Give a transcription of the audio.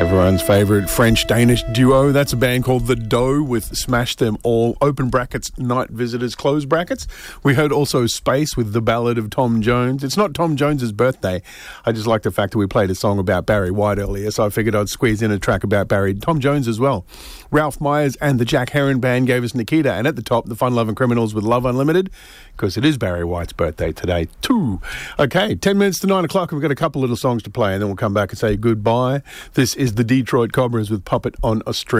Everyone's favourite French-Danish duo. That's a band called The Dough with Smash Them All, open brackets, Night Visitors, close brackets. We heard also Space with The Ballad of Tom Jones. It's not Tom Jones's birthday. I just like the fact that we played a song about Barry White earlier, so I figured I'd squeeze in a track about Tom Jones as well. Ralph Myers and the Jack Heron Band gave us Nikita, and at the top, the Fun Loving Criminals with Love Unlimited, because it is Barry White's birthday today too. Okay, 10 minutes to 9 o'clock, and we've got a couple little songs to play, and then we'll come back and say goodbye. This is the Detroit Cobras with Puppet on a String.